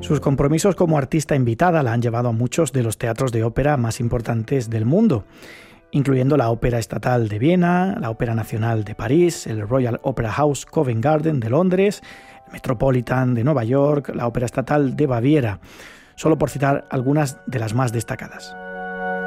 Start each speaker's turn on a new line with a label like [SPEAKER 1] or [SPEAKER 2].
[SPEAKER 1] Sus compromisos como artista invitada la han llevado a muchos de los teatros de ópera más importantes del mundo, incluyendo la Ópera Estatal de Viena, la Ópera Nacional de París, el Royal Opera House Covent Garden de Londres, el Metropolitan de Nueva York, la Ópera Estatal de Baviera, solo por citar algunas de las más destacadas.